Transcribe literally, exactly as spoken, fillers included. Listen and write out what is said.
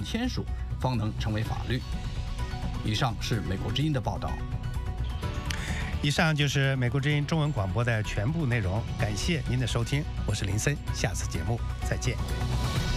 统签署，方能成为法律。以上是美国之音的报道。 以上就是美国之音中文广播的全部内容，感谢您的收听，我是林森，下次节目再见。